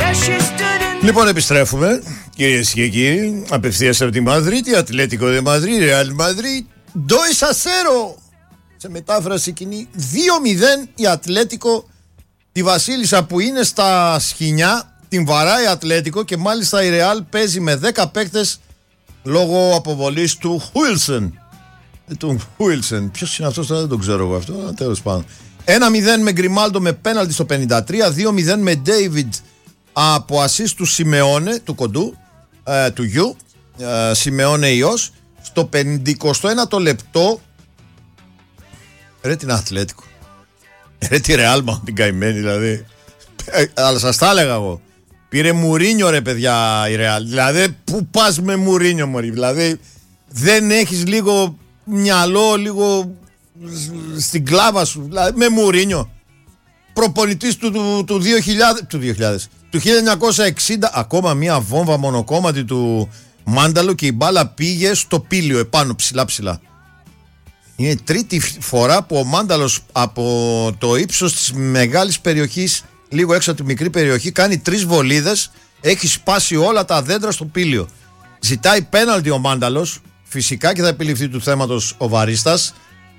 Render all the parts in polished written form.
Λοιπόν, επιστρέφουμε, κυρίες και κύριοι, απευθείας από τη Μαδρίτη, Ατλέτικο δε Μαδρί, Ρεάλ Μαδρί, 2-0. Σε μετάφραση κοινή, 2-0 η Ατλέτικο, τη Βασίλισσα που είναι στα σκοινιά, την βαράει Ατλέτικο και μάλιστα η Ρεάλ παίζει με 10 παίκτες λόγω αποβολής του Χούιλσεν. Ποιος είναι αυτός τώρα, δεν τον ξέρω εγώ αυτό, τέλος πάντων. 1-0 με Γκριμάλντο με πέναλτι στο 53, 2-0 με Ντέιβιντ από ασίστ του Σιμεώνε, του κοντού, του γιου, Σιμεώνε Ιός, στο 51ο λεπτό. Ρε την Ατλέτικο, ρε τη Ρεάλ την καημένη δηλαδή, αλλά σας τα έλεγα εγώ. Πήρε Μουρίνιο ρε παιδιά η Ρεάλ, δηλαδή που πας με Μουρίνιο μωρί, δηλαδή δεν έχεις λίγο μυαλό, λίγο στην κλάβα σου, δηλαδή με Μουρίνιο, προπονητής του 1960, ακόμα μια βόμβα μονοκόμματη του Μάνταλο και η μπάλα πήγε στο πήλιο επάνω ψηλά. Είναι τρίτη φορά που ο Μάνταλος από το ύψος της μεγάλης περιοχής, λίγο έξω από τη μικρή περιοχή, κάνει 3 βολίδες, έχει σπάσει όλα τα δέντρα στο πήλιο. Ζητάει πέναλτι ο Μάνταλος, φυσικά, και θα επιληφθεί του θέματος ο Βαρίστας.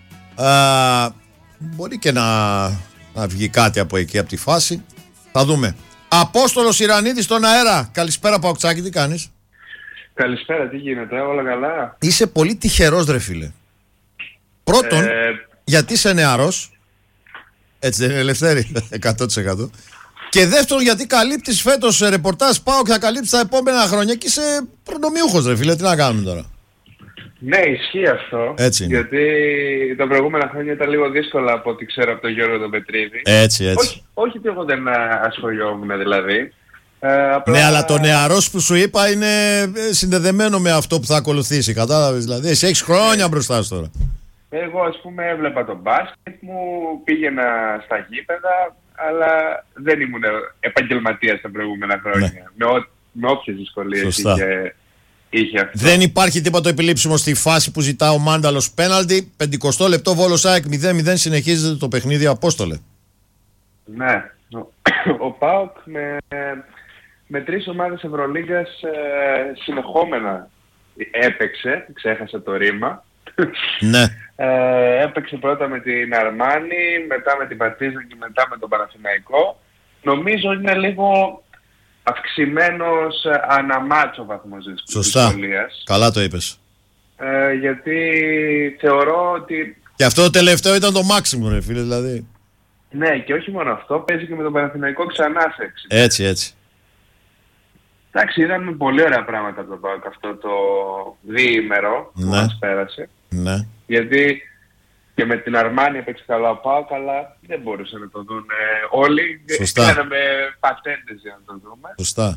Μπορεί και να βγει κάτι από εκεί, από τη φάση. Θα δούμε. Απόστολος Ιρανίδης στον αέρα. Καλησπέρα Παοξάκη, τι κάνεις? Καλησπέρα, τι γίνεται, όλα καλά? Είσαι πολύ τυχερός ρε φίλε. Πρώτον, γιατί είσαι νεαρός. Έτσι δεν είναι Ελευθέρη? 100%. Και δεύτερον, γιατί καλύπτεις φέτος ρεπορτάζ ΠΑΟΚ και θα καλύπτεις τα επόμενα χρόνια και είσαι προνομιούχος ρε φίλε. Τι να κάνουμε τώρα? Ναι, ισχύει αυτό. Έτσι είναι. Γιατί τα προηγούμενα χρόνια ήταν λίγο δύσκολα από ό,τι ξέρω από τον Γιώργο τον Πετρίδη. Έτσι. Όχι ότι εγώ δεν ασχολιόμουν δηλαδή. Απλά... Ναι, αλλά το νεαρός που σου είπα είναι συνδεδεμένο με αυτό που θα ακολουθήσει. Κατάλαβες δηλαδή? Εσύ έχεις χρόνια μπροστά σου τώρα. Εγώ ας πούμε έβλεπα τον μπάσκετ μου, πήγαινα στα γήπεδα, αλλά δεν ήμουν επαγγελματίας τα προηγούμενα χρόνια. Ναι. Με όποιες δυσκολίες είχε αυτό. Δεν υπάρχει τίποτα επιλήψιμο στη φάση που ζητά ο Μάνταλος πέναλτι. 50 λεπτό Βόλος ΑΕΚ 0-0, συνεχίζεται το παιχνίδι, Απόστολε. Ναι. Ο ΠΑΟΚ με 3 ομάδες Ευρωλίγκας συνεχόμενα έπαιξε, ξέχασα το ρήμα. Ναι. Έπαιξε πρώτα με την Αρμάνι, μετά με την Παρτίζαν και μετά με τον Παναθηναϊκό. Νομίζω είναι λίγο αυξημένος αναμάτσο βαθμός της δυσκολίας. Καλά το είπες. Γιατί θεωρώ ότι... Και αυτό το τελευταίο ήταν το μάξιμο ρε φίλε δηλαδή. Ναι, και όχι μόνο αυτό, παίζει και με τον Παναθηναϊκό ξανά σε έτσι. Εντάξει, είδαμε πολύ ωραία πράγματα από τον ΠΑΟΚ αυτό το διήμερο που μας πέρασε. Ναι. Γιατί και με την Αρμάνι έπαιξε καλά ο ΠΑΟΚ, αλλά δεν μπορούσαν να το δουν όλοι. Σωστά. Κάναμε πατέντες για να το δούμε. Σωστά.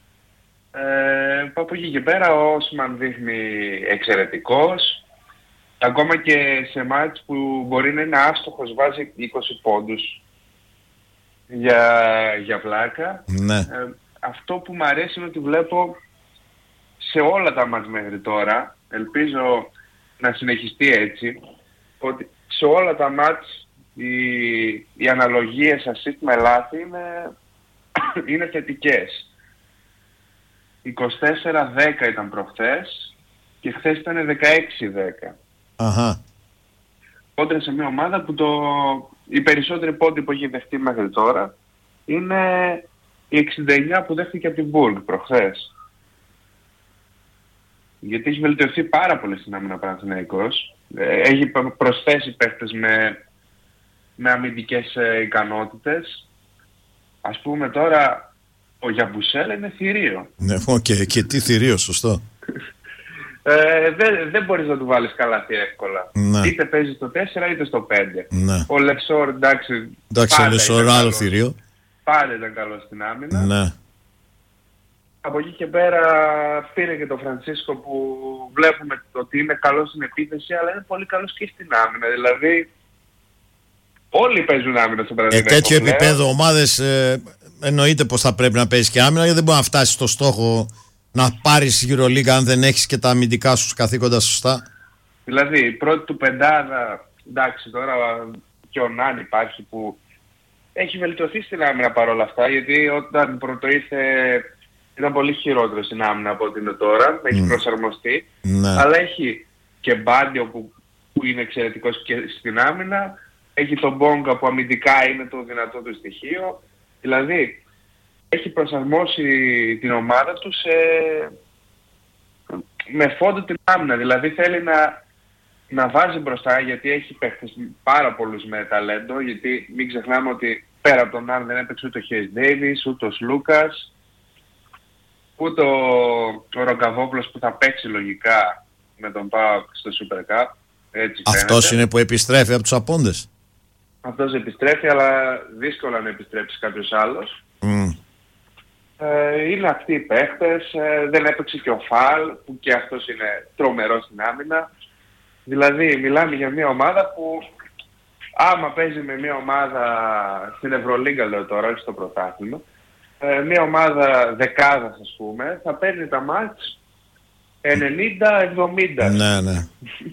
Από εκεί και πέρα ο Όσμαν δείχνει εξαιρετικός. Ακόμα και σε μάτς που μπορεί να είναι άστοχος βάζει 20 πόντους για πλάκα. Ναι. Αυτό που μου αρέσει είναι ότι βλέπω σε όλα τα μάτς μέχρι τώρα, ελπίζω να συνεχιστεί έτσι, ότι σε όλα τα μάτς οι αναλογίες assist με λάθη είναι θετικές. 24-10 ήταν προχθές και χθες ήταν 16-10. Αχα. Κόντρα σε μια ομάδα που οι περισσότεροι πόντοι που έχει δεχτεί μέχρι τώρα είναι η 69 που δέχτηκε από την Μπουργκ προχθές. Γιατί έχει βελτιωθεί πάρα πολύ στην άμυνα Παναθηναϊκός. Έχει προσθέσει παίχτες με αμυντικές ικανότητες. Ας πούμε τώρα ο Γιαμπουσέλ είναι θηρίο. Ναι, και τι θηρίο, σωστό. Δεν μπορείς να του βάλεις καλάθι εύκολα. Ναι. Είτε παίζει στο 4 είτε στο 5. Ναι. Ο Λεσόρ εντάξει ο Λεσόρ άλλο θηρίο. Πάντα ήταν καλός στην άμυνα. Ναι. Από εκεί και πέρα πήρε και τον Φρανσίσκο που βλέπουμε ότι είναι καλός στην επίθεση, αλλά είναι πολύ καλός και στην άμυνα. Δηλαδή όλοι παίζουν άμυνα στο Παναθηναϊκό. Τέτοιο επίπεδο ομάδες εννοείται πως θα πρέπει να παίζεις και άμυνα, γιατί δεν μπορεί να φτάσεις στο στόχο να πάρεις EuroLeague αν δεν έχεις και τα αμυντικά σου καθήκοντα σωστά. Δηλαδή η πρώτη του πεντάδα, εντάξει τώρα και ο Νάν υπάρχει που έχει βελτιωθεί στην άμυνα παρόλα αυτά, γιατί όταν πρώτο ήρθε ήταν πολύ χειρότερο στην άμυνα από ό,τι είναι τώρα. Έχει προσαρμοστεί. Ναι. Αλλά έχει και Μπάντιο που είναι εξαιρετικός και στην άμυνα. Έχει τον Μπόγκα που αμυντικά είναι το δυνατό του στοιχείο. Δηλαδή, έχει προσαρμόσει την ομάδα του με φόντο την άμυνα. Δηλαδή θέλει να βάζει μπροστά, γιατί έχει παίχτες πάρα πολλούς με ταλέντο. Γιατί μην ξεχνάμε ότι πέρα από τον άλλον δεν έπαιξε ούτε ο Χέις Ντέιβις, ούτε ο Σλούκας, ούτε ο Ρογκαβόπουλος που θα παίξει λογικά με τον ΠΑΟΚ στο Super Cup. Αυτός είναι που επιστρέφει από τους απόντες. Αυτός επιστρέφει, αλλά δύσκολα να επιστρέψει κάποιος άλλος. Είναι αυτοί οι παίχτες, δεν έπαιξε και ο Φαλ, που και αυτός είναι τρομερός στην άμυνα. Δηλαδή μιλάμε για μια ομάδα που άμα παίζει με μια ομάδα στην Ευρωλίγκα, λέω τώρα, όχι στο πρωτάθλημα, μια ομάδα δεκάδας ας πούμε, θα παίρνει τα μάτς 90-70. Ναι.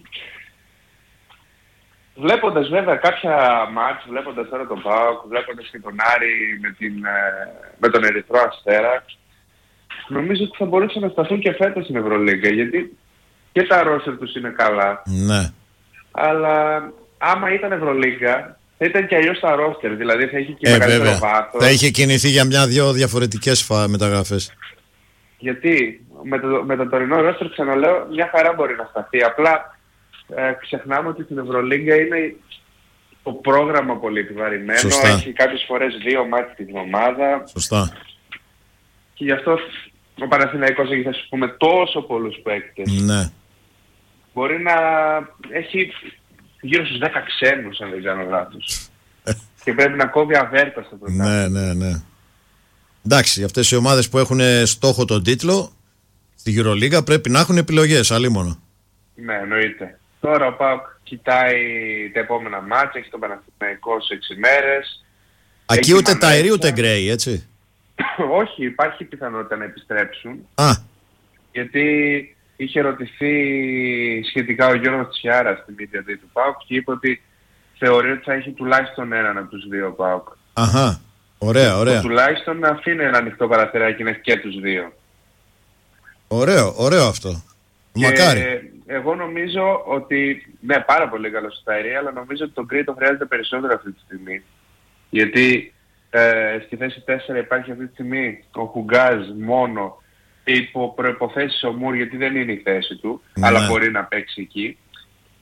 Βλέποντας βέβαια κάποια μάτς, βλέποντας τώρα τον ΠΑΟΚ, βλέποντας και τον Άρη με τον Ερυθρό Αστέρα, νομίζω ότι θα μπορούσαν να σταθούν και φέτος στην Ευρωλίγκα, γιατί και τα ρόστερ τους είναι καλά. Ναι. Αλλά άμα ήταν Ευρωλίγκα, θα ήταν και αλλιώς τα ρόστερ, δηλαδή θα είχε και μεγαλύτερο βάθος. Θα είχε κινηθεί για μια-δυο διαφορετικές μεταγραφές. Γιατί με το τωρινό ρόστερ, ξαναλέω, μια χαρά μπορεί να σταθεί. Απλά ξεχνάμε ότι στην Ευρωλίγκα είναι το πρόγραμμα πολύ επιβαρημένο. Σωστά. Έχει κάποιες φορές 2 μάτς την εβδομάδα. Σωστά. Και γι' αυτό ο Παναθηναϊκός έχει, θα σου πούμε, τόσο πολλούς παίκτες. Ναι. Μπορεί να έχει γύρω στους 10 ξένους, αν δεν κάνω λάθος. Και πρέπει να κόβει αβέρτα στο πρωτάθλημα. Ναι. Εντάξει, αυτές οι ομάδες που έχουν στόχο τον τίτλο στη EuroLeague πρέπει να έχουν επιλογές, αλίμονο. Ναι, εννοείται. Τώρα ο ΠΑΟΚ κοιτάει τα επόμενα μάτια, έχει τον Παναθηναϊκό σε 6 μέρες. Εκεί ούτε Ταϊρή ούτε Γκρέι, έτσι. Όχι, υπάρχει πιθανότητα να επιστρέψουν. Γιατί είχε ρωτηθεί σχετικά ο Γιώργος Τσιάρας στην media day του ΠΑΟΚ και είπε ότι θεωρεί ότι θα έχει τουλάχιστον έναν από τους δύο ΠΑΟΚ. Αχα, ωραία. Τουλάχιστον να αφήνει ένα ανοιχτό παραθυράκι να έχει και τους δύο. Ωραίο αυτό. Μακάρι. Εγώ νομίζω ότι, ναι, πάρα πολύ καλό στο Ταϊρή, αλλά νομίζω ότι τον Γκρέι το χρειάζεται περισσότερο αυτή τη στιγμή. Γιατί στη θέση 4 υπάρχει αυτή τη στιγμή ο Χουγκάζ μόνο, υπό προϋποθέσεις ο Μουρ, γιατί δεν είναι η θέση του, αλλά μπορεί να παίξει εκεί.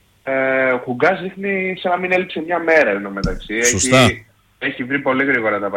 Ο Χουγκάζ δείχνει σαν να μην έλειψε μια μέρα ενώ μεταξύ. Έχει βρει πολύ γρήγορα τα